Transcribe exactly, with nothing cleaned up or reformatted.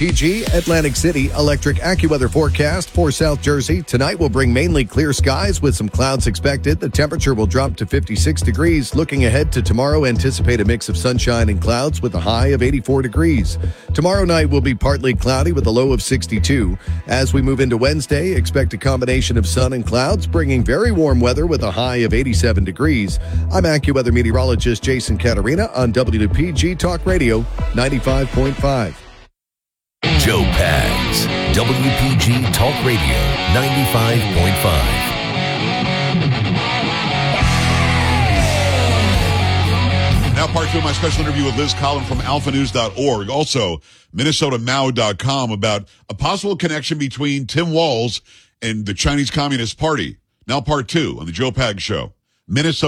P G, Atlantic City, electric AccuWeather forecast for South Jersey. Tonight will bring mainly clear skies with some clouds expected. The temperature will drop to fifty-six degrees. Looking ahead to tomorrow, anticipate a mix of sunshine and clouds with a high of eighty-four degrees. Tomorrow night will be partly cloudy with a low of sixty-two. As we move into Wednesday, expect a combination of sun and clouds, bringing very warm weather with a high of eighty-seven degrees. I'm AccuWeather meteorologist Jason Caterina on W P G Talk Radio ninety-five point five. Joe Pags, W P G Talk Radio ninety-five point five. Now part two of my special interview with Liz Collin from alpha news dot org. Also, Minnesota Mao dot com about a possible connection between Tim Walz and the Chinese Communist Party. Now part two on the Joe Pags Show. Minnesota